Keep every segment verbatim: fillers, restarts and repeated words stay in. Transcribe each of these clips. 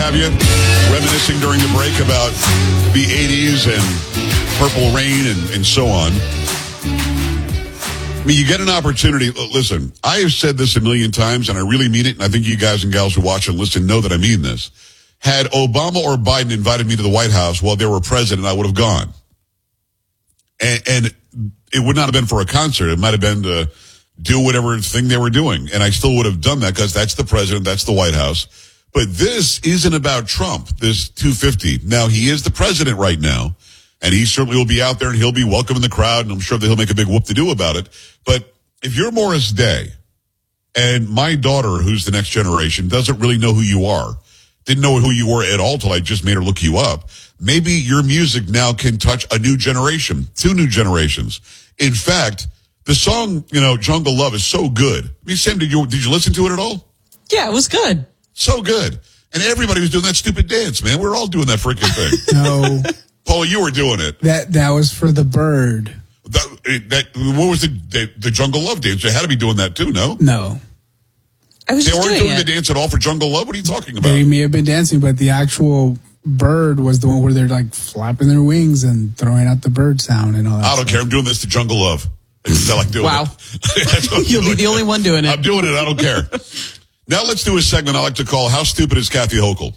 have you, reminiscing during the break about the eighties and Purple Rain and, and so on. I mean, you get an opportunity. Listen, I have said this a million times, and I really mean it, and I think you guys and gals who watch and listen know that I mean this. Had Obama or Biden invited me to the White House while they were president, I would have gone. And, and it would not have been for a concert. It might have been to do whatever thing they were doing, and I still would have done that because that's the president, that's the White House. But this isn't about Trump, this two fifty. Now, he is the president right now. And he certainly will be out there and he'll be welcoming the crowd, and I'm sure that he'll make a big whoop-de-doo about it. But if you're Morris Day, and my daughter, who's the next generation, doesn't really know who you are, didn't know who you were at all till I just made her look you up, maybe your music now can touch a new generation, two new generations. In fact, the song, you know, Jungle Love is so good. I mean, Sam, did you, did you listen to it at all? Yeah, it was good. So good. And everybody was doing that stupid dance, man. We were all doing that freaking thing. No. Paula, you were doing it. That that was for the bird. That, that what was the, the the Jungle Love dance? They had to be doing that too, no? No. I was they just weren't doing doing it. the dance at all for Jungle Love? What are you talking about? They may have been dancing, but the actual bird was the one where they're like flapping their wings and throwing out the bird sound and all that. I don't stuff. care. I'm doing this to Jungle Love. I like doing Wow. it. You'll be the only one doing it. I'm doing it. I don't care. Now let's do a segment I like to call How Stupid is Kathy Hochul?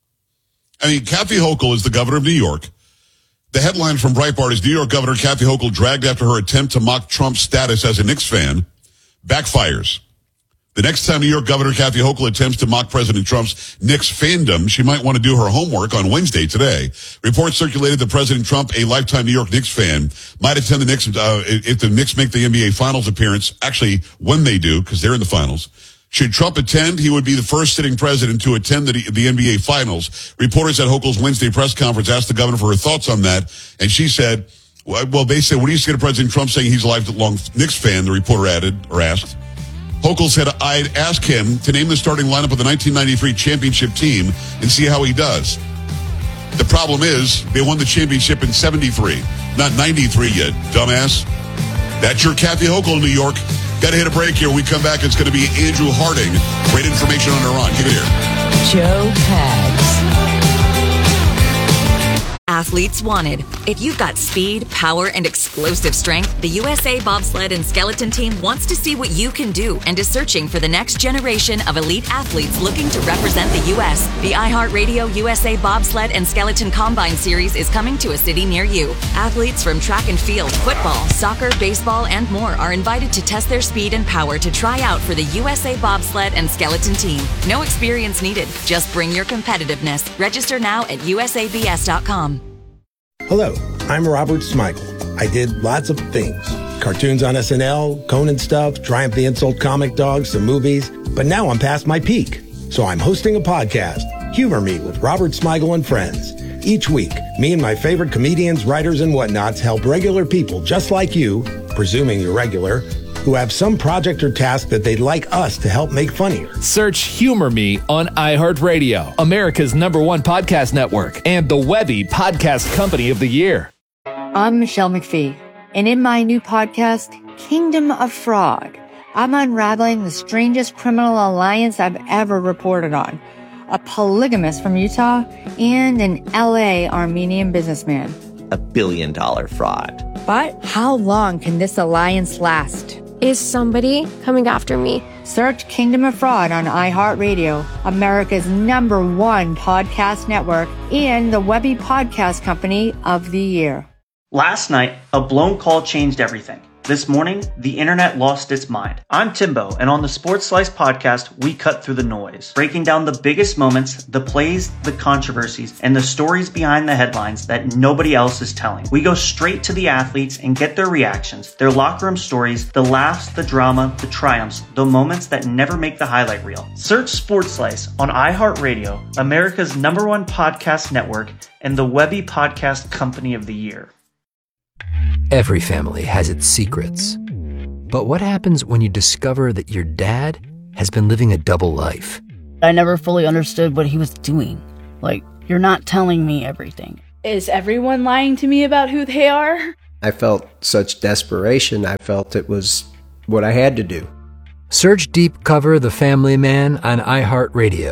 I mean, Kathy Hochul is the governor of New York. The headline from Breitbart is New York Governor Kathy Hochul dragged after her attempt to mock Trump's status as a Knicks fan backfires. The next time New York Governor Kathy Hochul attempts to mock President Trump's Knicks fandom, she might want to do her homework on Wednesday today. Reports circulated that President Trump, a lifetime New York Knicks fan, might attend the Knicks uh, if the Knicks make the N B A Finals appearance, actually when they do, because they're in the Finals. Should Trump attend, he would be the first sitting president to attend the, the N B A Finals. Reporters at Hochul's Wednesday press conference asked the governor for her thoughts on that, and she said, well, they said, what do you say to President Trump saying he's a lifelong Knicks fan, the reporter added, or asked. Hochul said, I'd ask him to name the starting lineup of the nineteen ninety-three championship team and see how he does. The problem is, they won the championship in seventy-three, not ninety-three yet, dumbass. That's your Kathy Hochul, New York. Got to hit a break here. When we come back, it's going to be Andrew Harding. Great information on Iran. Give it here. Joe Pags. Athletes wanted. If you've got speed, power, and explosive strength, the U S A Bobsled and Skeleton Team wants to see what you can do and is searching for the next generation of elite athletes looking to represent the U S The iHeartRadio U S A Bobsled and Skeleton Combine Series is coming to a city near you. Athletes from track and field, football, soccer, baseball, and more are invited to test their speed and power to try out for the U S A Bobsled and Skeleton Team. No experience needed. Just bring your competitiveness. Register now at U S A B S dot com. Hello, I'm Robert Smigel. I did lots of things. Cartoons on S N L, Conan stuff, Triumph the Insult comic dogs, some movies. But now I'm past my peak. So I'm hosting a podcast, Humor Me with Robert Smigel and Friends. Each week, me and my favorite comedians, writers, and whatnots help regular people just like you, presuming you're regular, who have some project or task that they'd like us to help make funnier. Search Humor Me on iHeartRadio, America's number one podcast network, and the Webby Podcast Company of the Year. I'm Michelle McPhee, and in my new podcast, Kingdom of Fraud, I'm unraveling the strangest criminal alliance I've ever reported on. A polygamist from Utah and an L A Armenian businessman. A billion dollar fraud. But how long can this alliance last? Is somebody coming after me? Search Kingdom of Fraud on iHeartRadio, America's number one podcast network, and the Webby Podcast Company of the Year. Last night, a blown call changed everything. This morning, the internet lost its mind. I'm Timbo, and on the Sports Slice podcast, we cut through the noise, breaking down the biggest moments, the plays, the controversies, and the stories behind the headlines that nobody else is telling. We go straight to the athletes and get their reactions, their locker room stories, the laughs, the drama, the triumphs, the moments that never make the highlight reel. Search Sports Slice on iHeartRadio, America's number one podcast network, and the Webby Podcast Company of the Year. Every family has its secrets. But what happens when you discover that your dad has been living a double life? I never fully understood what he was doing. Like, you're not telling me everything. Is everyone lying to me about who they are? I felt such desperation. I felt it was what I had to do. Search Deep Cover The Family Man on iHeartRadio,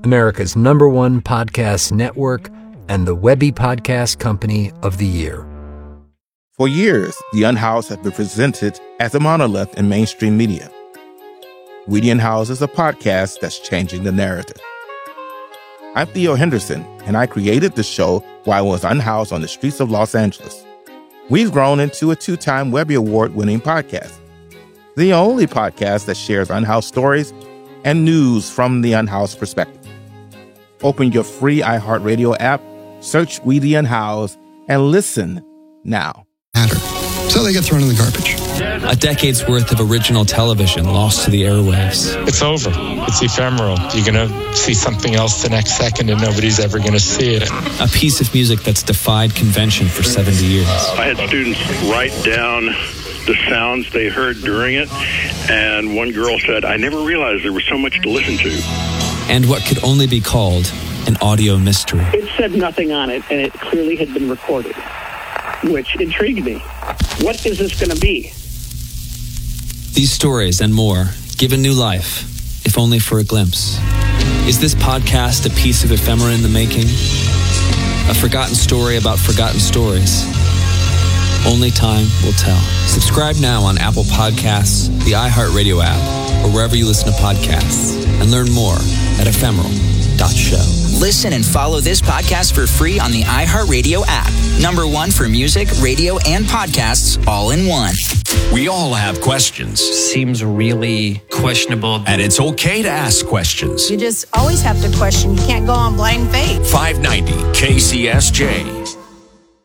America's number one podcast network, and the Webby Podcast Company of the Year. For years, The Unhoused has been presented as a monolith in mainstream media. We the Unhoused is a podcast that's changing the narrative. I'm Theo Henderson, and I created the show while I was unhoused on the streets of Los Angeles. We've grown into a two-time Webby Award-winning podcast, the only podcast that shares unhoused stories and news from the unhoused perspective. Open your free iHeartRadio app, search We the Unhoused, and listen now. So they get thrown in the garbage. A decade's worth of original television lost to the airwaves. It's over. It's ephemeral. You're going to see something else the next second and nobody's ever going to see it. A piece of music that's defied convention for seventy years. I had students write down the sounds they heard during it, and one girl said, I never realized there was so much to listen to. And what could only be called an audio mystery. It said nothing on it, and it clearly had been recorded, which intrigued me. What is this going to be? These stories and more given new life, if only for a glimpse. Is this podcast a piece of ephemera in the making? A forgotten story about forgotten stories? Only time will tell. Subscribe now on Apple Podcasts, the iHeartRadio app, or wherever you listen to podcasts, and learn more at ephemeral dot show. Listen and follow this podcast for free on the iHeartRadio app. Number one for music, radio, and podcasts all in one. We all have questions. Seems really questionable. And it's okay to ask questions. You just always have to question. You can't go on blind faith. five ninety K C S J.